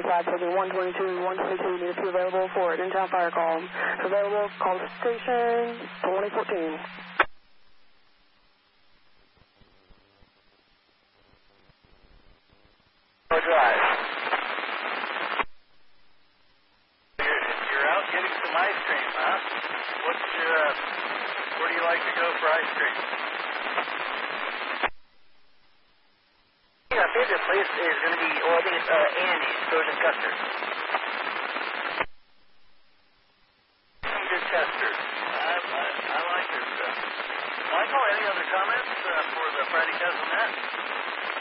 125, taking 122, 122, need to be available for an in-town fire call. If available, call the station 2014. Drive. You're out getting some ice cream, huh? Where do you like to go for ice cream? Our favorite place is going to be, I think it's Andy's, Frozen Custard.